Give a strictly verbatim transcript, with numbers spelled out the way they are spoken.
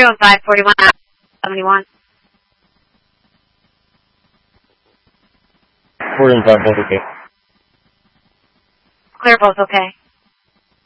two oh five, forty-one, seventy-one. forty-one, five, both okay. Clear, both okay.